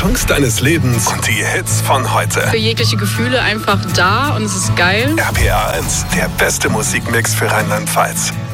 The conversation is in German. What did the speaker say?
Songs deines Lebens und die Hits von heute. Für jegliche Gefühle einfach da und es ist geil. RPA 1, der beste Musikmix für Rheinland-Pfalz.